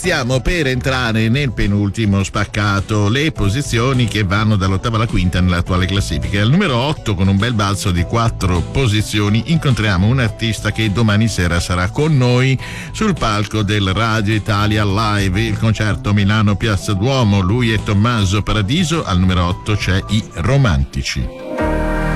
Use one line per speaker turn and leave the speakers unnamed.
stiamo per entrare nel penultimo spaccato, le posizioni che vanno dall'8ª alla 5ª nell'attuale classifica. Al numero 8, con un bel balzo di 4 posizioni, incontriamo un artista che domani sera sarà con noi sul palco del Radio Italia Live, il concerto Milano Piazza Duomo. Lui è Tommaso Paradiso. Al numero 8 c'è I Romantici.